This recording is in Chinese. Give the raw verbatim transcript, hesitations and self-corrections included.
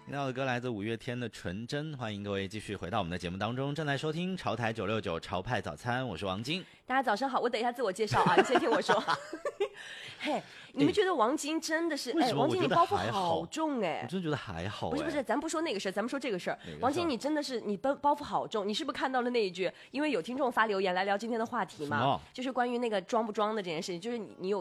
听到的歌来自五月天的《纯真》，欢迎各位继续回到我们的节目当中，正在收听潮台九六九潮派早餐，我是王晶。 大家早上好，我等一下自我介绍啊，你先听我说。嘿，你们觉得王晶真的是？哎，王晶你包袱好重哎！ 我真的觉得还好。 不是不是，咱不说那个事儿，咱们说这个事儿。王晶，你真的是你包包袱好重，你是不是看到了那一句？因为有听众发留言来聊今天的话题嘛，就是关于那个装不装的这件事情，就是你你有。